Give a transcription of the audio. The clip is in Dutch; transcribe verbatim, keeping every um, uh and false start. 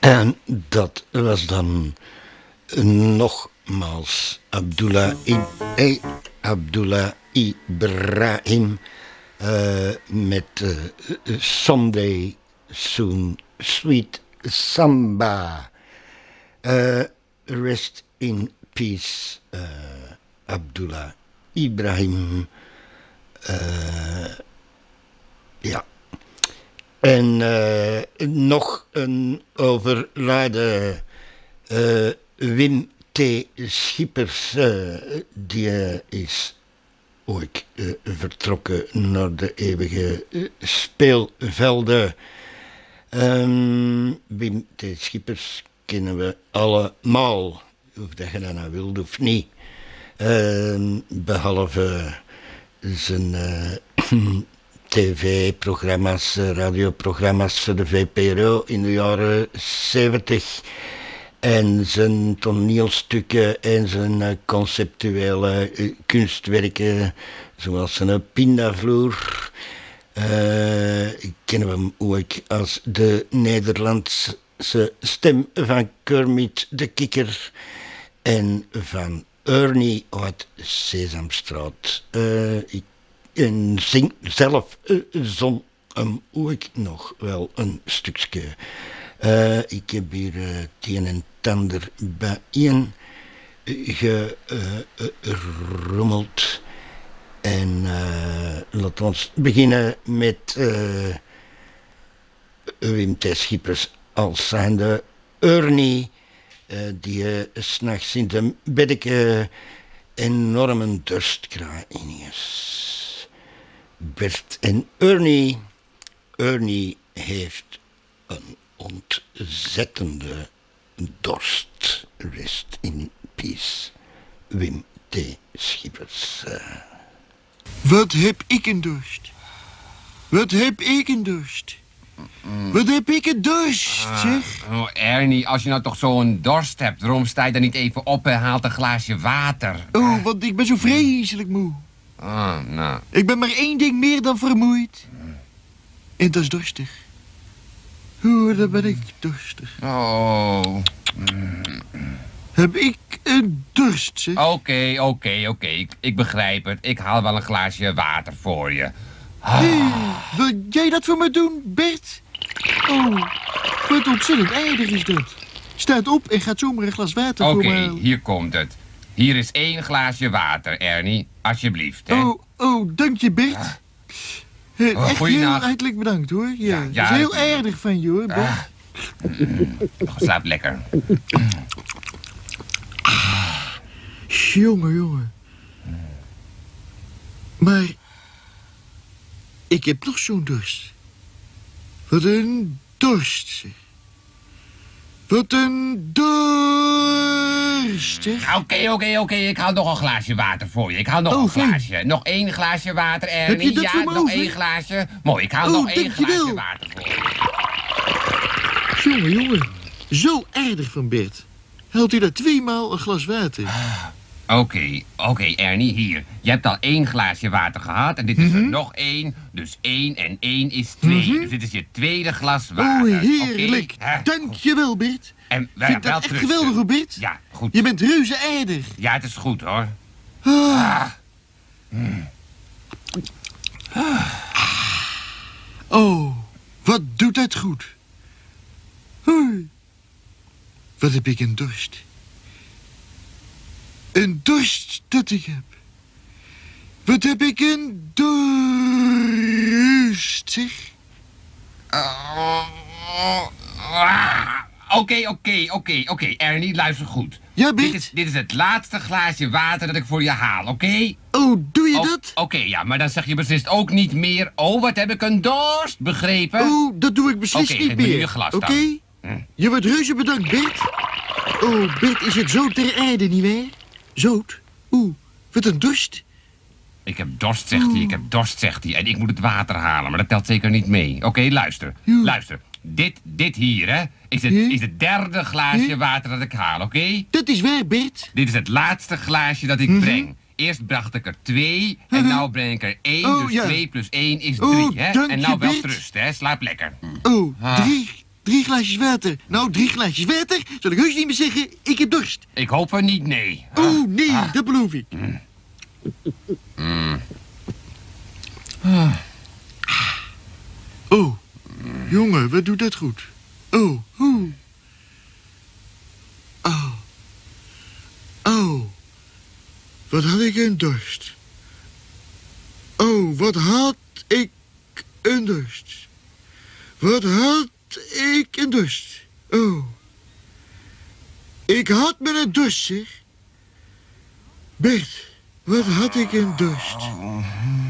En dat was dan nogmaals Abdullah, I- eh, Abdullah Ibrahim uh, met uh, Someday Soon Sweet Samba. Uh, rest in peace, uh, Abdullah Ibrahim. Uh, ja. En uh, nog een overlijden uh, Wim T. Schippers, uh, die uh, is ooit uh, vertrokken naar de eeuwige uh, speelvelden. Um, Wim T. Schippers kennen we allemaal, of dat je dat nou wilt of niet. Uh, behalve zijn uh, tv-programma's, radioprogramma's voor de V P R O in de jaren zeventig. En zijn toneelstukken en zijn conceptuele uh, kunstwerken, zoals zijn Pindavloer. Uh, ik ken hem ook als de Nederlandse stem van Kermit de Kikker en van Ernie uit Sesamstraat. Uh, ik en zing zelf uh, zong hem ook nog wel een stukje. Uh, ik heb hier uh, het een en het ander bijeen gerommeld. Uh, en uh, laten we beginnen met uh, Wim T. Schippers als zijnde Ernie, uh, die uh, 's nachts in de beddeke enorme dorst krijgt ineens. Bert en Ernie. Ernie heeft een ontzettende dorst. Rest in peace. Wim T. Schippers. Uh. Wat heb ik een dorst? Wat heb ik een dorst? Mm. Wat heb ik een dorst, ah, zeg? Oh, Ernie, als je nou toch zo'n dorst hebt, waarom sta je dan niet even op en haalt een glaasje water? Oh, want ik ben zo vreselijk moe. Ah, nou. Ik ben maar één ding meer dan vermoeid. En dat is dorstig. Oeh, dan ben ik dorstig. Oh. Heb ik een dorst, zeg? Oké, oké, oké. Ik, ik begrijp het. Ik haal wel een glaasje water voor je. Ah. Hey, wil jij dat voor me doen, Bert? Oh, wat ontzettend aardig is dat. Staat op en gaat zomaar een glas water okay, voor me halen. Oké, hier komt het. Hier is één glaasje water, Ernie. Alsjeblieft, hè. Oh, oh, dank je, Bert. Ah. Uh, oh, echt heel hartelijk bedankt, hoor. Ja, ja, ja, dat is heel dat... aardig van je, hoor, Bert. Ah. Mm, slaap lekker. Ah. Jongen, jongen. Maar ik heb nog zo'n dorst. Wat een dorst, zeg. Wat een dorst, zeg. Oké, oké, oké. Ik haal nog een glaasje water voor je. Ik haal nog oh, een glaasje. Fijn. Nog één glaasje water, Ernie. Heb je dat ja, voor me nog over? één glaasje. Mooi, ik haal oh, nog één glaasje wel. water voor je. Jongen, jongen. Zo aardig van Bert. Haalt u daar tweemaal een glas water? Oké, okay, oké, okay, Ernie, hier. Je hebt al één glaasje water gehad en dit is mm-hmm. er nog één. Dus één en één is twee. Mm-hmm. Dus dit is je tweede glas water. Oh, heerlijk. Okay? Dank je wel, Bert. En wel, Vind dat echt geweldig, hoor, Bert. Ja, goed. Je bent reuze aardig. Ja, het is goed, hoor. Ah. Ah. Mm. Ah. Oh, wat doet dat goed. Hoi. Wat heb ik een dorst. Een dorst dat ik heb. Wat heb ik een dorst, zeg. Oké, oké, oké, oké. Ernie, luister goed. Ja, Bert? Dit is, dit is het laatste glaasje water dat ik voor je haal, oké? Okay? Oh, doe je oh, dat? Oké, okay, ja, maar dan zeg je beslist ook niet meer... Oh, wat heb ik een dorst, begrepen? Oh, dat doe ik beslist okay, niet geef me meer. Nu je glas Oké? Okay? Hm. Je wordt reuze bedankt, Bert. Oh, Bert, is het zo ter aarde, nietwaar? Zout? Oeh, wat een dorst. Ik heb dorst, zegt hij, ik heb dorst, zegt hij. En ik moet het water halen, maar dat telt zeker niet mee. Oké, okay, luister, Joe. luister. Dit, dit hier, hè, is het, He? is het derde glaasje He? water dat ik haal, oké? Okay? Dat is waar, Bert. Dit is het laatste glaasje dat ik mm-hmm. breng. Eerst bracht ik er twee en uh-huh. nou breng ik er één. Oh, dus ja. twee plus één is drie, oh, hè? En nou wel rust, hè? Slaap lekker. Oh, ah. drie drie glaasjes water. Nou, drie glaasjes water zal ik heus niet meer zeggen, ik heb dorst. Ik hoop van niet, nee. Oh, nee, dat beloof ik. Mm. Oh, jongen, wat doet dat goed. Oh, hoe. Oh. Oh. Wat had ik een dorst. Oh, wat had ik een dorst. Wat had ik een dorst. Oh. Ik had me een dorst, zeg. Bert, wat had ik een dorst.